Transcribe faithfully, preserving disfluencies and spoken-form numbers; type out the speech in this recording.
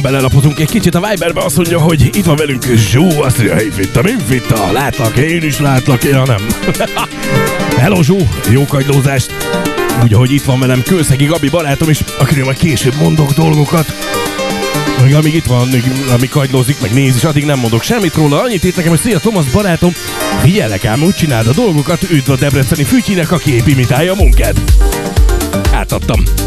belelapozunk egy kicsit a Viberbe, azt mondja, hogy itt van velünk Zsú, azt mondja, hey Fitta, mi Fitta, látlak, én is látlak, ja nem. Hello Zsú, jó kagylózást. Úgy, ahogy itt van velem Kőszegi Gabi barátom is, akiről majd később mondok dolgokat. Még amíg itt van, amíg kagylózik, meg néz is, addig nem mondok semmit róla. Annyit írt nekem, hogy szia Tomasz barátom, figyellek ám, úgy csináld a dolgokat, üdv a debreceni Fütyinek, aki épp imitálja a munkát. Átadtam.